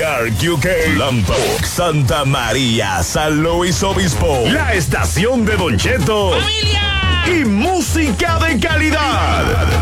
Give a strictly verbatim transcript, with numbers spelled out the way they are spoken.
York, U K, Lambok, Santa María, San Luis Obispo. La estación de Don Cheto. ¡Familia! Y música de calidad.